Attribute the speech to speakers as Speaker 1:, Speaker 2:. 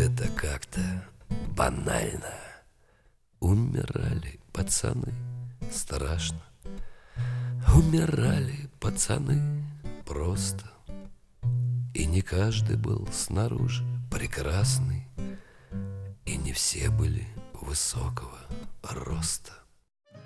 Speaker 1: это как-то банально. Умирали пацаны, страшно. Умирали пацаны просто. И не каждый был снаружи прекрасный, и не все были высокого роста.